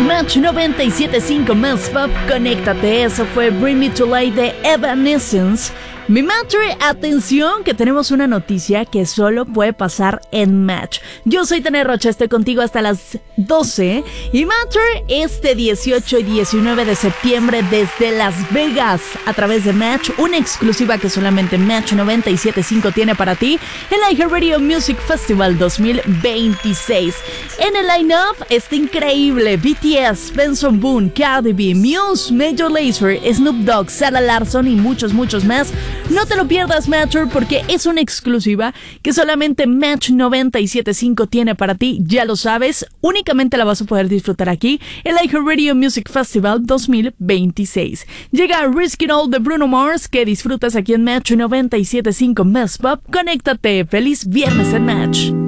Match 97.5 más pop, conéctate. Eso fue Bring Me to Life de Evanescence. Mi Matter, atención, que tenemos una noticia que solo puede pasar en Match. Yo soy Tania Rocha, estoy contigo hasta las 12. Y Matter este 18 y 19 de septiembre desde Las Vegas a través de Match. Una exclusiva que solamente Match 97.5 tiene para ti. El iHeartRadio Music Festival 2026. En el line-up está increíble. BTS, Benson Boone, Cardi B, Muse, Major Lazer, Snoop Dogg, Sarah Larsson y muchos más. No te lo pierdas, Matcher, porque es una exclusiva que solamente Match 97.5 tiene para ti, ya lo sabes. Únicamente la vas a poder disfrutar aquí, el iHeartRadio Music Festival 2026. Llega Risking All de Bruno Mars, que disfrutas aquí en Match 97.5 Más Pop. Conéctate, feliz viernes en Match.